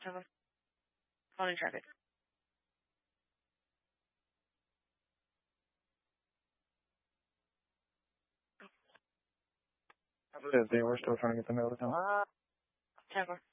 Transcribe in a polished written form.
Hello. Phone in traffic. They were still trying to get the mail to come. Trevor.